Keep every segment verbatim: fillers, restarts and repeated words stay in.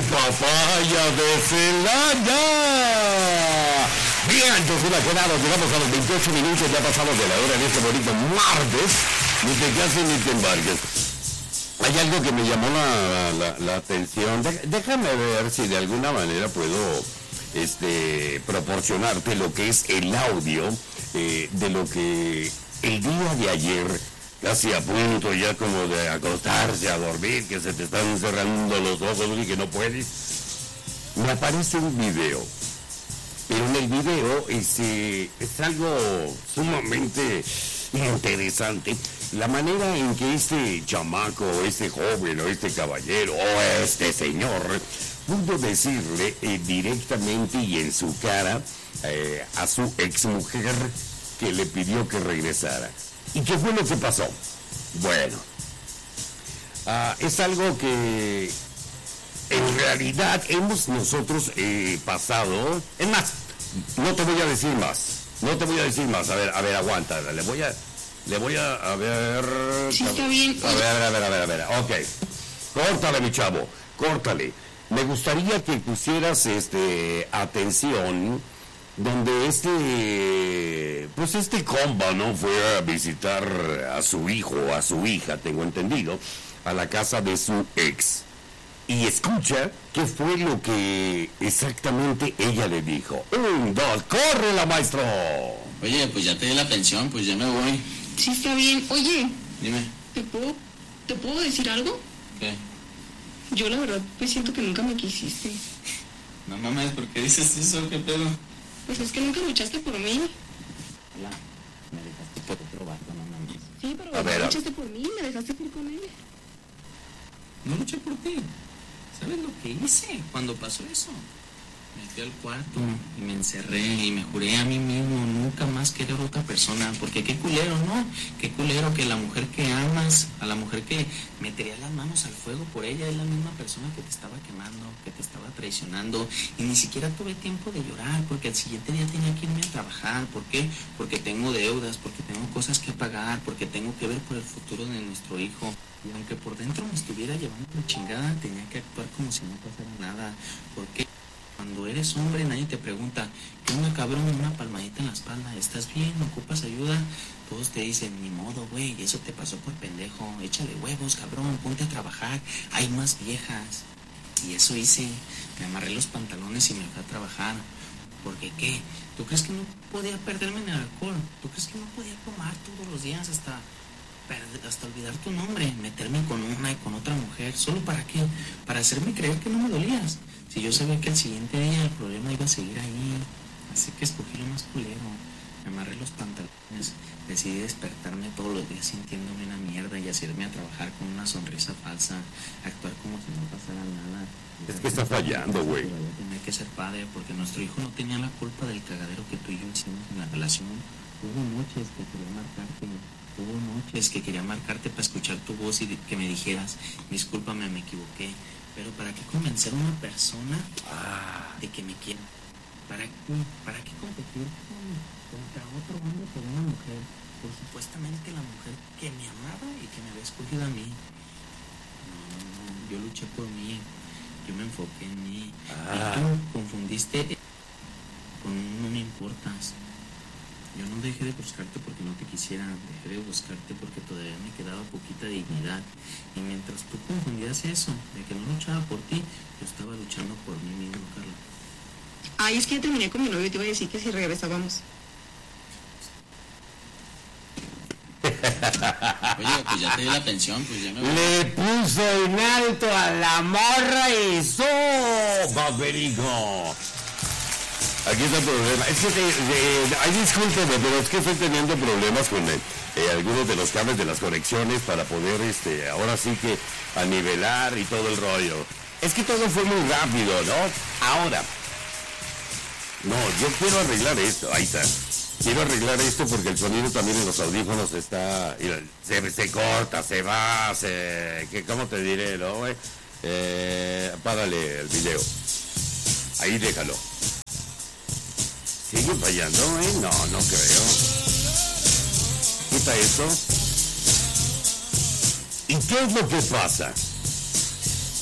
papaya de Celaya. Bien, entonces la quedado, llegamos a los veintiocho minutos, ya pasamos de la hora en este bonito martes. Ni te cases ni te embarques. Hay algo que me llamó la, la, la atención. De, déjame ver si de alguna manera puedo este, proporcionarte lo que es el audio eh, de lo que el día de ayer, casi a punto ya como de acostarse a dormir, que se te están cerrando los ojos y que no puedes, me aparece un video. Pero en el video es, eh, es algo sumamente interesante. La manera en que este chamaco, este joven, o este caballero, o este señor, pudo decirle eh, directamente y en su cara eh, a su exmujer que le pidió que regresara. ¿Y qué fue lo que pasó? Bueno, uh, es algo que en realidad hemos nosotros eh, pasado. Es más, no te voy a decir más. No te voy a decir más. A ver, a ver, aguanta. Le voy a... Le voy a... A ver... Sí, está bien. A ver, a ver, a ver, a ver, a ver. Ok. Córtale, mi chavo. Córtale. Me gustaría que pusieras este, atención donde este... Pues este compa, ¿no? Fue a visitar a su hijo, a su hija, tengo entendido, a la casa de su ex. Y escucha qué fue lo que exactamente ella le dijo. Un, dos, ¡córrela, maestro! Oye, pues ya te di la pensión, pues ya me voy. Sí, está bien. Oye, Dime. ¿te puedo, ¿te puedo decir algo? ¿Qué? Yo la verdad pues siento que nunca me quisiste. No mames, ¿por qué dices eso? ¿Qué pedo? Pues es que nunca luchaste por mí. Hola, me dejaste por otro vato, no mames. Sí, pero A no ver, a- luchaste por mí, me dejaste ir con él. No luché por ti. ¿Sabes lo que hice cuando pasó eso? Me fui al cuarto y me encerré y me juré a mí mismo nunca más querer a otra persona, porque qué culero, ¿no? Qué culero que la mujer que amas, a la mujer que metería las manos al fuego por ella, es la misma persona que te estaba quemando, que te estaba traicionando, y ni siquiera tuve tiempo de llorar, porque al siguiente día tenía que irme a trabajar. ¿Por qué? Porque tengo deudas, porque tengo cosas que pagar, porque tengo que ver por el futuro de nuestro hijo. Y aunque por dentro me estuviera llevando la chingada, tenía que actuar como si no pasara nada. ¿Por qué? Cuando eres hombre nadie te pregunta, ¿qué onda, cabrón? Una palmadita en la espalda, ¿estás bien? ¿Ocupas ayuda? Todos te dicen, ni modo, güey, eso te pasó por pendejo, échale huevos, cabrón, ponte a trabajar, hay más viejas. Y eso hice, me amarré los pantalones y me fui a trabajar. ¿Por qué qué? ¿Tú crees que no podía perderme en el alcohol? ¿Tú crees que no podía tomar todos los días hasta... hasta olvidar tu nombre, meterme con una y con otra mujer? ¿Solo para qué? Para hacerme creer que no me dolías. Si yo sabía que el siguiente día el problema iba a seguir ahí. Así que escogí lo más culero. Me amarré los pantalones. Decidí despertarme todos los días sintiéndome una mierda y hacerme a trabajar con una sonrisa falsa. Actuar como si no pasara nada. Es que está fallando, güey. Tenía que ser padre porque nuestro hijo no tenía la culpa del cagadero que tú y yo hicimos en la relación. Hubo noches que quería marcarte. Hubo noches que quería marcarte para escuchar tu voz y de, que me dijeras, discúlpame, me equivoqué. Pero ¿para qué convencer a una persona de que me quiera? ¿Para qué? ¿Para qué competir con, contra otro hombre por una mujer? Por supuestamente la mujer que me amaba y que me había escogido a mí. No, no, no, yo luché por mí. Yo me enfoqué en mí. Ah. Y tú confundiste con un no me importas. Yo no dejé de buscarte porque no te quisiera, dejé de buscarte porque todavía me quedaba poquita dignidad. Y mientras tú confundías eso, de que no luchaba por ti, yo estaba luchando por mí mismo, Carla. Ay, es que ya terminé con mi novio, te iba a decir que si regresábamos. Oye, pues ya te di la pensión, pues ya me voy. Le puso en alto a la morra y ¡so! ¡Paperico! Aquí está el problema. Es que, te, de, ay, discúlpeme, pero es que estoy teniendo problemas con el, eh, algunos de los cables de las conexiones para poder, este, ahora sí que, a nivelar y todo el rollo. Es que todo fue muy rápido, ¿no? Ahora. No, yo quiero arreglar esto. Ahí está. Quiero arreglar esto porque el sonido también en los audífonos está... Se, se corta, se va, se... ¿qué, ¿Cómo te diré, no, güey? Eh, apágale el video. Ahí déjalo. ¿Sigue fallando, eh? No, no creo. Quita esto. ¿Y qué es lo que pasa?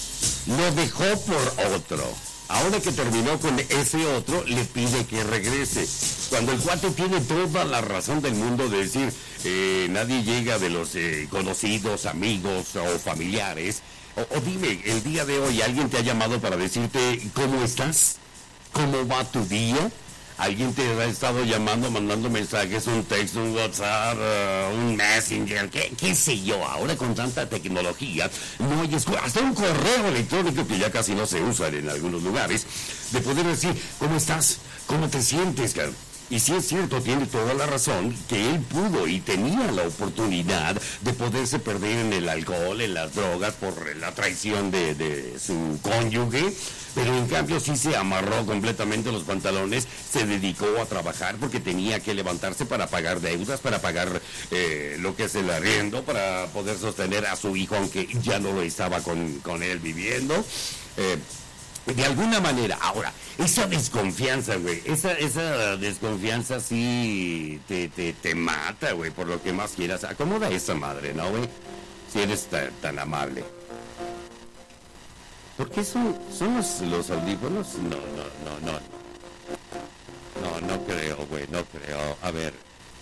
Lo dejó por otro. Ahora que terminó con ese otro, le pide que regrese. Cuando el cuate tiene toda la razón del mundo de decir, eh, nadie llega de los eh, conocidos, amigos o familiares. O, o dime, el día de hoy alguien te ha llamado para decirte cómo estás, cómo va tu día. Alguien te ha estado llamando, mandando mensajes, un texto, un WhatsApp, uh, un Messenger, qué, qué sé yo. Ahora con tanta tecnología, no hay excusa, hasta un correo electrónico que ya casi no se usa en algunos lugares, de poder decir, ¿cómo estás? ¿Cómo te sientes, cara? Y si es cierto, tiene toda la razón, que él pudo y tenía la oportunidad de poderse perder en el alcohol, en las drogas, por la traición de, de su cónyuge, pero en cambio sí se amarró completamente los pantalones, se dedicó a trabajar porque tenía que levantarse para pagar deudas, para pagar eh, lo que es el arriendo, para poder sostener a su hijo, aunque ya no lo estaba con, con él viviendo. Eh, De alguna manera, ahora, esa desconfianza, güey, esa, esa desconfianza sí te, te, te mata, güey, por lo que más quieras. Acomoda esa madre, ¿no, güey? Si eres tan, tan amable. ¿Por qué son, son los, los audífonos? No, no, no, no. No, no creo, güey, no creo. A ver.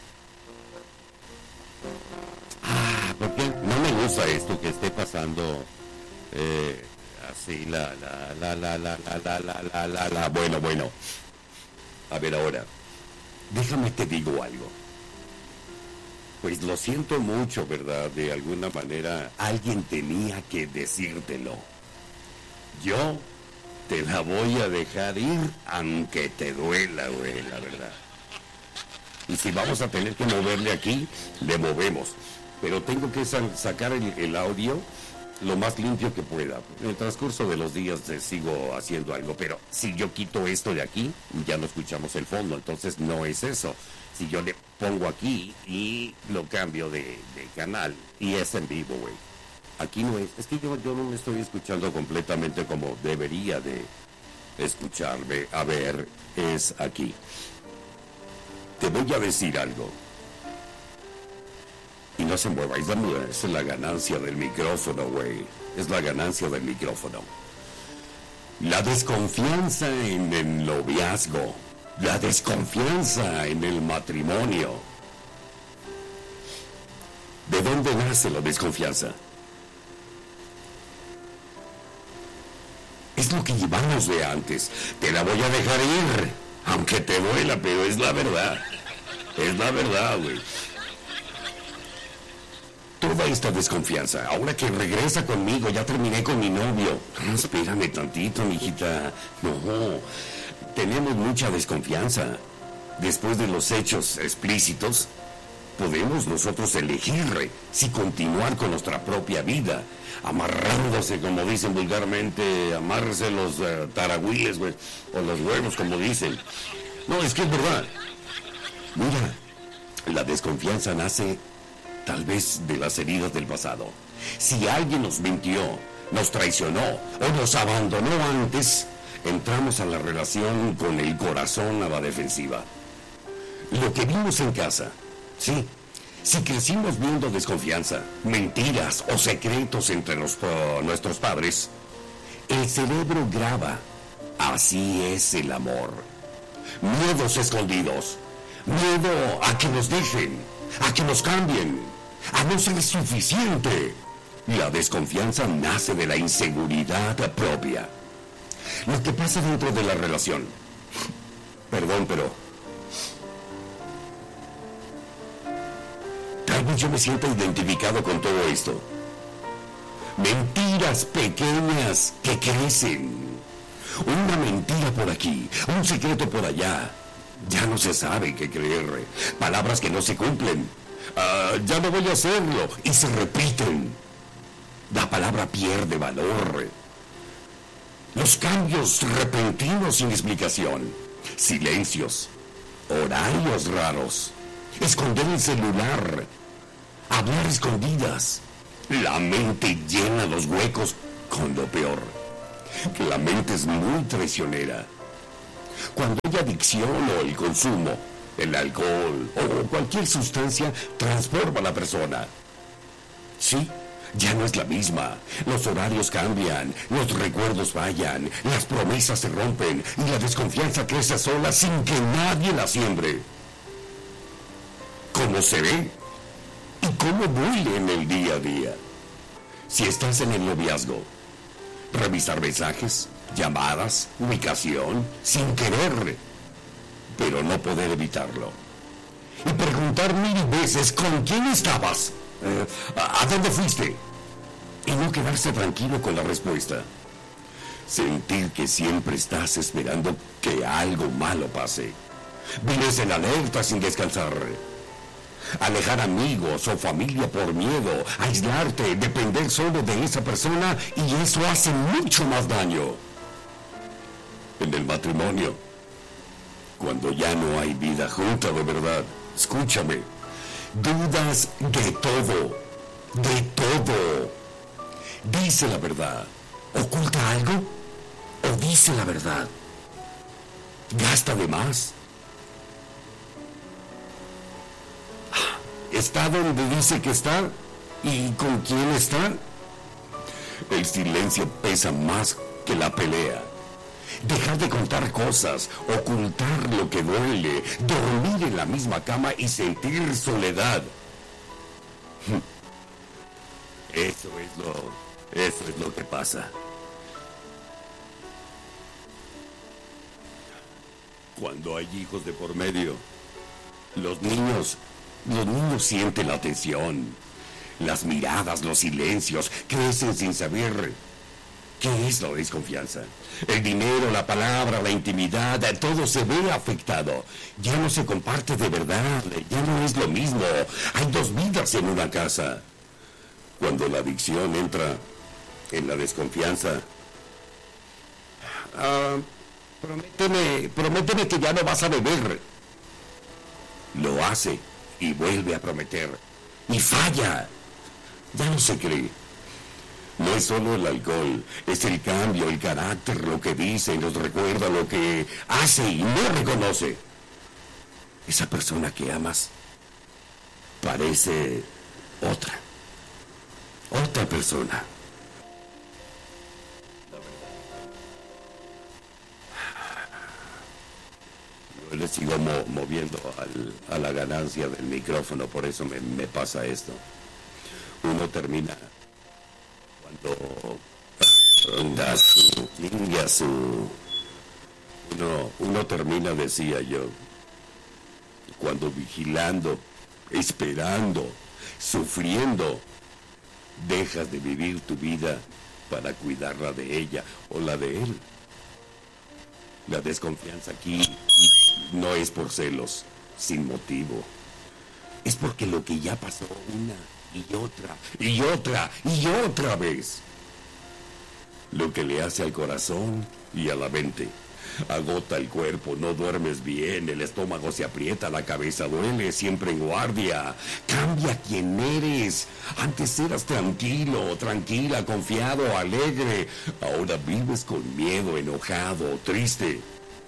Ah, ¿por qué? No me gusta esto que esté pasando, eh... así, la, la, la, la, la, la, la, la, la, la, la, bueno, bueno. A ver ahora, déjame te digo algo. Pues lo siento mucho, ¿verdad? De alguna manera, alguien tenía que decírtelo. Yo te la voy a dejar ir, aunque te duela, güey, la verdad. Y si vamos a tener que moverle aquí, le movemos. Pero tengo que sa- sacar el, el audio lo más limpio que pueda. En el transcurso de los días eh, sigo haciendo algo, pero si yo quito esto de aquí, ya no escuchamos el fondo, entonces no es eso. Si yo le pongo aquí y lo cambio de, de canal, y es en vivo, güey. Aquí no es, es que yo, yo no me estoy escuchando completamente como debería de escucharme. A ver, es aquí. Te voy a decir algo. Y no se mueva, es la, es la ganancia del micrófono, güey. Es la ganancia del micrófono. La desconfianza en el noviazgo. La desconfianza en el matrimonio. ¿De dónde nace la desconfianza? Es lo que llevamos de antes. Te la voy a dejar ir, aunque te duela, pero es la verdad. Es la verdad, güey. Toda esta desconfianza, ahora que regresa conmigo, ya terminé con mi novio. Espérame tantito, mijita. No, tenemos mucha desconfianza. Después de los hechos explícitos, podemos nosotros elegir si continuar con nuestra propia vida, amarrándose, como dicen vulgarmente, amarse los uh, tarahuiles, güey, o los huevos, como dicen. No, es que es verdad. Mira, la desconfianza nace tal vez de las heridas del pasado. Si alguien nos mintió, nos traicionó o nos abandonó antes, entramos a la relación con el corazón a la defensiva. Lo que vimos en casa, sí, si crecimos viendo desconfianza, mentiras o secretos entre los, uh, nuestros padres, el cerebro graba. Así es el amor. Miedos escondidos, miedo a que nos dejen, a que nos cambien, a no ser suficiente. La desconfianza nace de la inseguridad propia. Lo que pasa dentro de la relación. Perdón, pero tal vez yo me siento identificado con todo esto. Mentiras pequeñas que crecen. Una mentira por aquí, un secreto por allá. Ya no se sabe qué creer. Palabras que no se cumplen. Uh, ya no voy a hacerlo. Y se repiten. La palabra pierde valor. Los cambios repentinos sin explicación. Silencios. Horarios raros. Esconder el celular. Hablar escondidas. La mente llena los huecos con lo peor. Que la mente es muy traicionera. Cuando hay adicción o el consumo, el alcohol o cualquier sustancia transforma a la persona. Sí, Ya no es la misma. Los horarios cambian, los recuerdos fallan, las promesas se rompen y la desconfianza crece sola sin que nadie la siembre. ¿Cómo se ve? ¿Y cómo huele en el día a día? Si estás en el noviazgo, revisar mensajes, llamadas, ubicación, sin querer, pero no poder evitarlo. Y preguntar mil veces con quién estabas, eh, ¿a dónde fuiste? Y no quedarse tranquilo con la respuesta. Sentir que siempre estás esperando que algo malo pase. Vives en alerta sin descansar. Alejar amigos o familia por miedo, aislarte, depender solo de esa persona, y eso hace mucho más daño. En el matrimonio, cuando ya no hay vida junta de verdad, escúchame, dudas de todo, de todo. Dice la verdad, oculta algo o dice la verdad. Gasta de más. ¿Está donde dice que está? ¿Y con quién está? El silencio pesa más que la pelea. Dejar de contar cosas, ocultar lo que duele, dormir en la misma cama y sentir soledad. Eso es lo, eso es lo que pasa. Cuando hay hijos de por medio, los niños, los niños sienten la tensión, las miradas, los silencios, crecen sin saber qué es la desconfianza. El dinero, la palabra, la intimidad, todo se ve afectado. Ya no se comparte de verdad, ya no es lo mismo. Hay dos vidas en una casa. Cuando la adicción entra en la desconfianza, ah, prométeme, prométeme que ya no vas a beber. Lo hace y vuelve a prometer y falla. Ya no se cree. No es solo el alcohol, es el cambio, el carácter, lo que dice, nos recuerda lo que hace y no reconoce. Esa persona que amas parece otra, otra persona. Yo le sigo mo moviendo al, a la ganancia del micrófono, por eso me, me pasa esto. Uno termina cuando anda su, chinga su, uno, uno termina, decía yo, cuando vigilando, esperando, sufriendo, dejas de vivir tu vida para cuidarla de ella o la de él. La desconfianza aquí no es por celos, sin motivo. Es porque lo que ya pasó una y otra, y otra, y otra vez. Lo que le hace al corazón y a la mente. Agota el cuerpo, no duermes bien, el estómago se aprieta, la cabeza duele, siempre en guardia. Cambia quién eres. Antes eras tranquilo, tranquila, confiado, alegre. Ahora vives con miedo, enojado, triste.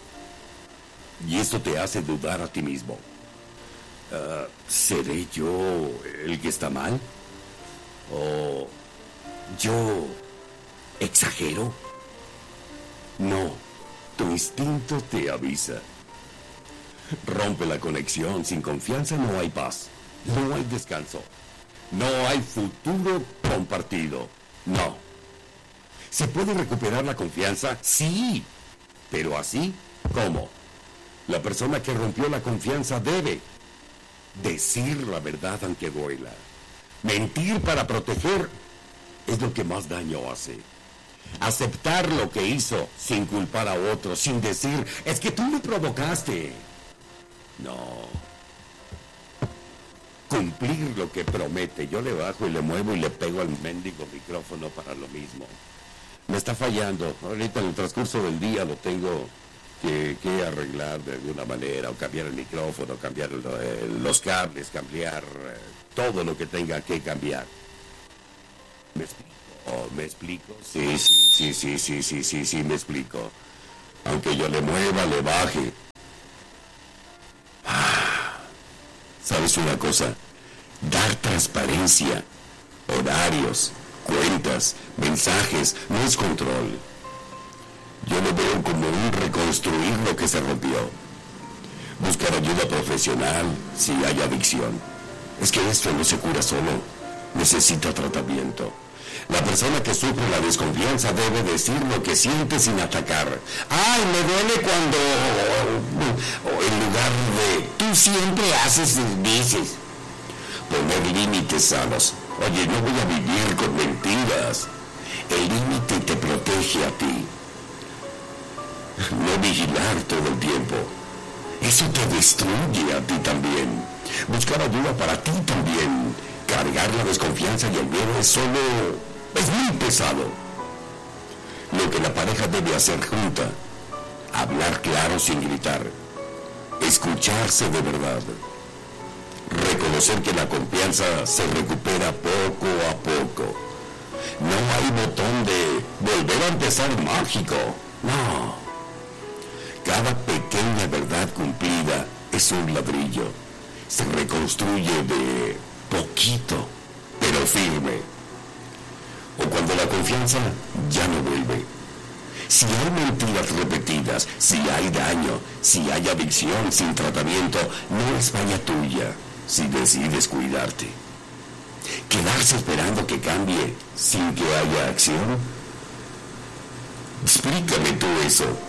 Y esto te hace dudar a ti mismo. Uh, ¿Seré yo el que está mal? ¿O yo exagero? No, tu instinto te avisa. Rompe la conexión, sin confianza no hay paz, no hay descanso, no hay futuro compartido, no. ¿Se puede recuperar la confianza? Sí, pero así, ¿cómo? La persona que rompió la confianza debe decir la verdad aunque duela. Mentir para proteger es lo que más daño hace. Aceptar lo que hizo sin culpar a otro, sin decir, es que tú me provocaste. No. Cumplir lo que promete. Yo le bajo y le muevo y le pego al mendigo micrófono para lo mismo. Me está fallando. Ahorita en el transcurso del día lo tengo que, que arreglar de alguna manera, o cambiar el micrófono, cambiar el, eh, los cables, cambiar eh, todo lo que tenga que cambiar. ¿Me explico? Oh, ¿me explico? Sí, sí, sí, sí, sí, sí, sí, sí, me explico. Aunque yo le mueva, le baje. Ah, ¿sabes una cosa? Dar transparencia horarios, cuentas, mensajes, no es control. Yo lo veo como un reconstruir lo que se rompió. Buscar ayuda profesional si hay adicción. Es que esto no se cura solo, necesita tratamiento. La persona que sufre la desconfianza debe decir lo que siente sin atacar. ¡Ay, me duele cuando... O en lugar de... Tú siempre haces y dices. Poner límites sanos. Oye, no voy a vivir con mentiras. El límite te protege a ti. No vigilar todo el tiempo. Eso te destruye a ti también. Buscar ayuda para ti también. Cargar la desconfianza y el miedo es solo... es muy pesado. Lo que la pareja debe hacer junta: hablar claro sin gritar, escucharse de verdad, reconocer que la confianza se recupera poco a poco. No hay botón de volver a empezar mágico. No. Cada pequeña verdad cumplida es un ladrillo. Se reconstruye de poquito, pero firme. O cuando la confianza ya no vuelve. Si hay mentiras repetidas, si hay daño, si hay adicción sin tratamiento, no es falla tuya si decides cuidarte. Quedarse esperando que cambie sin que haya acción. Explícame tú eso.